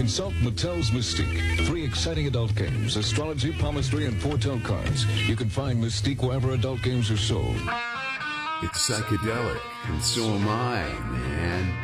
Consult Mattel's Mystique. 3 exciting adult games, astrology, palmistry, and foretell cards. You can find Mystique wherever adult games are sold. It's psychedelic, and so am I, man.